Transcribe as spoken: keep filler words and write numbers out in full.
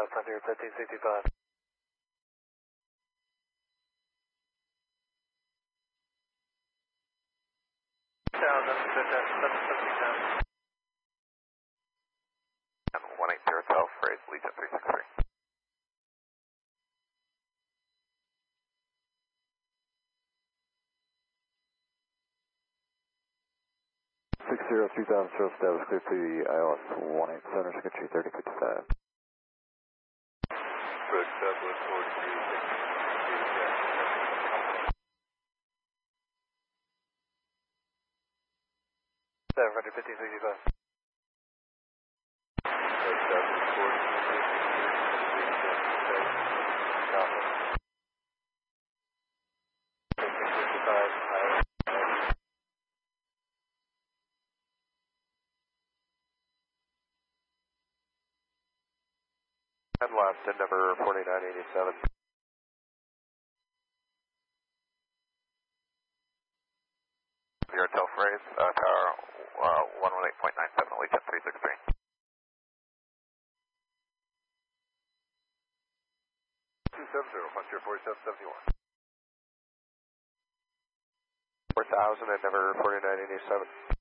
uh, Frontier fifteen sixty-five. Down, that's good, that's seven seventy down. And one eight zero twelve, phrase Legion three six three. six zero three thousand, show established, clear to the I L S one eight seven, secretary thirty fifty-five. Bridge Southwest forty-three, seven Frontier fifteen sixty-five. Bridge Southwest forty-three, fifteen sixty-five, I L S. And last in number forty-nine eighty-seven. Your tail phrase, uh, tower uh, one one eight point nine seven, Legion three six three. two seven zero, Frontier forty-seven seventy-one. four thousand and number forty-nine eighty-seven.